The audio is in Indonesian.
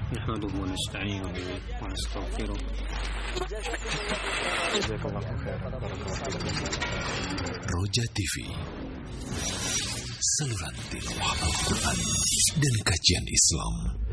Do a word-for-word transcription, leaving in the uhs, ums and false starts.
نحمده ونستعينه ونستغفره. Roja T V, saluran tilawah Al-Quran dan kajian Islam.